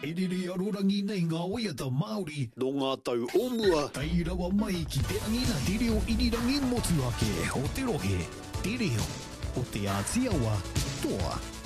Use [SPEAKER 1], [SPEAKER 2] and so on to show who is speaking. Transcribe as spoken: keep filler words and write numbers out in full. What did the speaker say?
[SPEAKER 1] E rere arorangi nei ngā waiata Māori.
[SPEAKER 2] No ngā tau o mua.
[SPEAKER 1] Kai rawa mai ki te angina te reo irirangi motu ake o te rohe. Te reo o te Ātiawa toa.